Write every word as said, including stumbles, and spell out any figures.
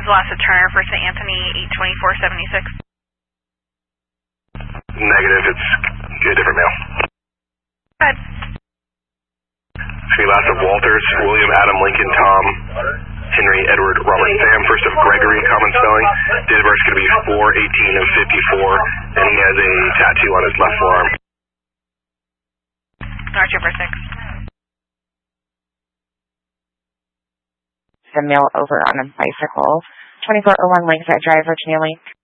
Velocity Turner for Saint Anthony, eight twenty-four seventy-six. Negative, it's a different mail. Go ahead. It's me, last of Walters, William, Adam, Lincoln, Tom, Henry, Edward, Robert, Sam, first of Gregory, common spelling. Date of birth is going to be four eighteen of fifty-four, and he has a tattoo on his left forearm. Archer for six. The mail over on a bicycle. twenty-four oh one Lakeside Drive, Virginia Lake.